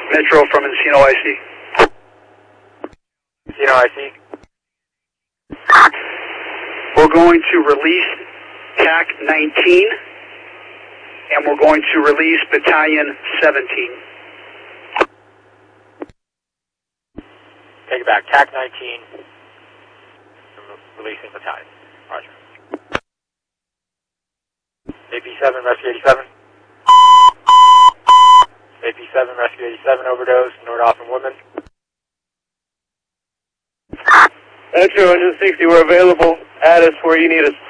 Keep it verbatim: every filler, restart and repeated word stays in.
Metro from Encino I C. Encino I C. We're going to release T A C nineteen, and we're going to release Battalion seventeen. Take it back. T A C nineteen. Releasing battalion. Roger. A P seven, rescue eighty-seven. A P seven, rescue eighty-seven, overdose, Nordhoff and Woodman. Metro one sixty, we're available. Add us where you need us.